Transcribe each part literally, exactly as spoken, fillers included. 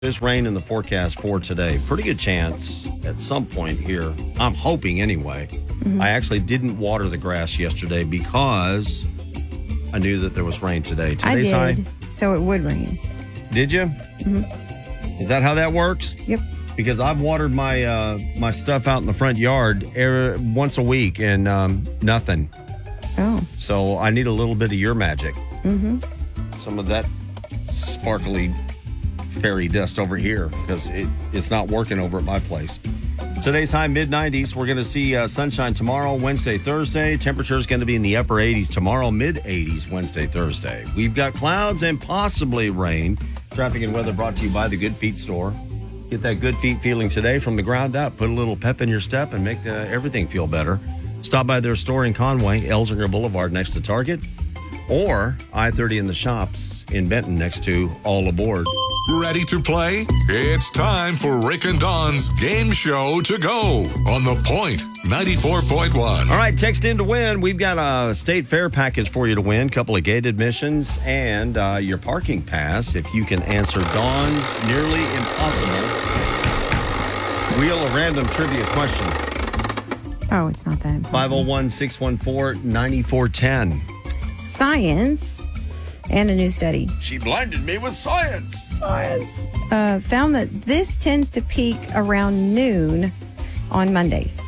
There's rain in the forecast for today. Pretty good chance at some point here. I'm hoping anyway. Mm-hmm. I actually didn't water the grass yesterday because I knew that there was rain today. Today's I did, high. So it would rain. Did you? Mm-hmm. Is that how that works? Yep. Because I've watered my uh, my stuff out in the front yard every, once a week and um, nothing. Oh. So I need a little bit of your magic. Mm-hmm. Some of that sparkly fairy dust over here because it, it's not working over at my place. Today's high mid nineties. We're going to see uh, sunshine tomorrow, Wednesday, Thursday. Temperature is going to be in the upper eighties tomorrow, mid eighties Wednesday, Thursday. We've got clouds and possibly rain. Traffic and weather brought to you by the Good Feet store. Get that Good Feet feeling today from the ground up. Put a little pep in your step and make uh, everything feel better. Stop by their store in Conway, Elsinger Boulevard next to Target, or I thirty in the shops in Benton next to All Aboard. Ready to play? It's time for Rick and Dawn's game show to go on The Point ninety-four point one. All right, text in to win. We've got a state fair package for you to win, a couple of gate admissions, and uh, your parking pass if you can answer Dawn's nearly impossible wheel of random trivia question. Oh, it's not that impossible. five oh one, six one four, nine four one zero. Science and a new study. She blinded me with science. Science. Uh, found that this tends to peak around noon on Mondays.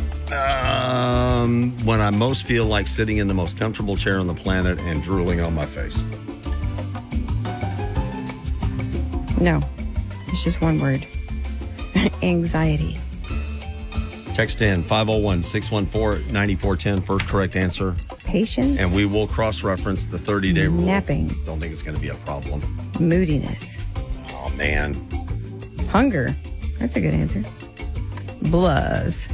Um, when I most feel like sitting in the most comfortable chair on the planet and drooling on my face. No, it's just one word. Anxiety. Text in five oh one, six one four, nine four one zero. First correct answer. Patience. And we will cross-reference the thirty-day rule. Napping. Don't think it's going to be a problem. Moodiness. Oh, man. Hunger. That's a good answer. Bluz.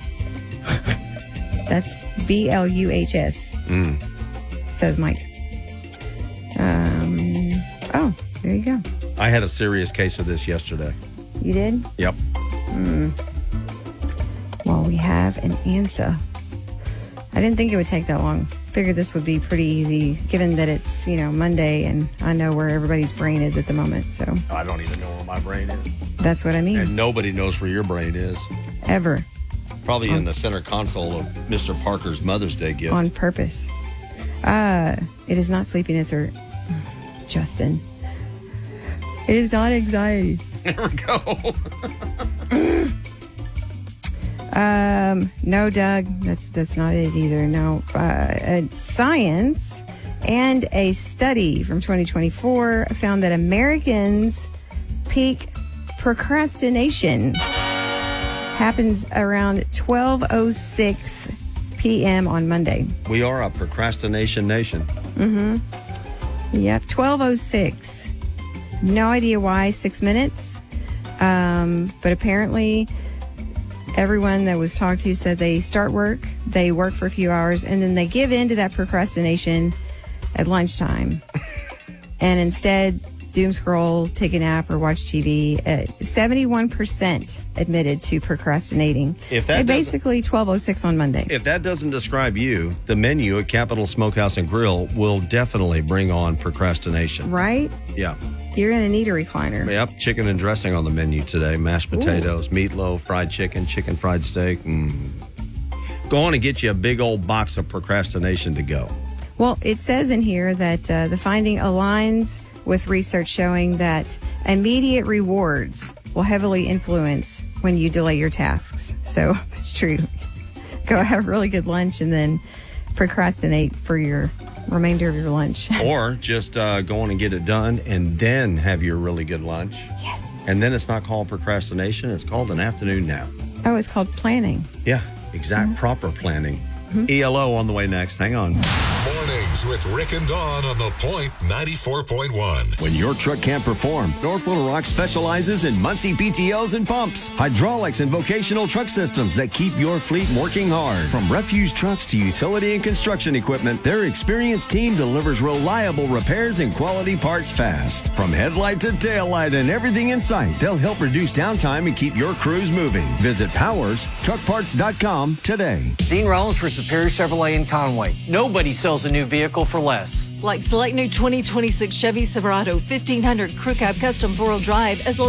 That's B L U H S, Mm. says Mike. Um. Oh, there you go. I had a serious case of this yesterday. You did? Yep. Mm. Well, we have an answer. I didn't think it would take that long. Figured this would be pretty easy, given that it's, you know, Monday, and I know where everybody's brain is at the moment. So I don't even know where my brain is. that's what I mean. And nobody knows where your brain is. Ever. Probably in the center console of Mister Parker's Mother's Day gift. On purpose. Uh, it is not sleepiness or Justin. It is not anxiety. There we go. Um, no, Doug, that's that's not it either. No, uh, uh, science and a study from twenty twenty-four found that Americans' peak procrastination happens around twelve oh six p.m. on Monday. We are a procrastination nation. Mm-hmm. Yep, twelve oh six. No idea why, six minutes. Um, but apparently everyone that was talked to said they start work, they work for a few hours, and then they give in to that procrastination at lunchtime. And instead, doom scroll, take a nap, or watch T V. Uh, seventy-one percent admitted to procrastinating. If that and doesn't- basically twelve oh six on Monday. If that doesn't describe you, the menu at Capitol Smokehouse and Grill will definitely bring on procrastination. Right? Yeah. You're going to need a recliner. Yep. Chicken and dressing on the menu today. Mashed potatoes, Ooh. meatloaf, fried chicken, chicken fried steak. Mm. Go on and get you a big old box of procrastination to go. Well, it says in here that uh, the finding aligns with research showing that immediate rewards will heavily influence when you delay your tasks. So it's true. Go have a really good lunch and then procrastinate for your remainder of your lunch. Or just uh, go on and get it done and then have your really good lunch. Yes. And then it's not called procrastination. It's called an afternoon nap. Oh, it's called planning. Yeah, exact mm-hmm. proper planning. Mm-hmm. E L O on the way next. Hang on. Mornings with Rick and Dawn on The Point ninety-four point one. When your truck can't perform, North Little Rock specializes in Muncie P T Os and pumps, hydraulics, and vocational truck systems that keep your fleet working hard. From refuse trucks to utility and construction equipment, their experienced team delivers reliable repairs and quality parts fast. From headlight to tail light and everything in sight, they'll help reduce downtime and keep your crews moving. Visit powers truck parts dot com today. Dean Rollins for Superior Chevrolet in Conway. Nobody sells a new vehicle vehicle for less. Like select new twenty twenty-six Chevy Silverado fifteen hundred Crew Cab Custom four-wheel drive as low